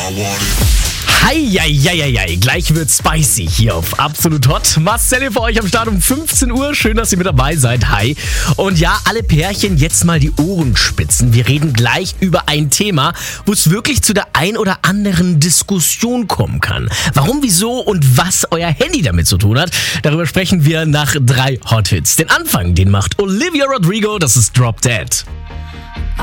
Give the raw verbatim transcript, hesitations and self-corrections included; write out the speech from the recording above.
Heieieiei, gleich wird spicy hier auf Absolut Hot. Marcel für euch am Start um fünfzehn Uhr. Schön, dass ihr mit dabei seid. Hi. Und ja, alle Pärchen jetzt mal die Ohren spitzen. Wir reden gleich über ein Thema, wo es wirklich zu der ein oder anderen Diskussion kommen kann. Warum, wieso und was euer Handy damit zu tun hat, darüber sprechen wir nach drei Hot Hits. Den Anfang, den macht Olivia Rodrigo, das ist Drop Dead.